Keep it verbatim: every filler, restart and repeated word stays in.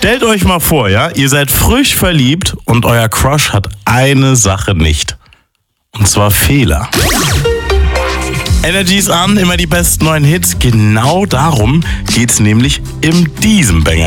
Stellt euch mal vor, ja, ihr seid frisch verliebt und euer Crush hat eine Sache nicht. Und zwar Fehler. Energy ist an, immer die besten neuen Hits. Genau darum geht's nämlich in diesem Banger.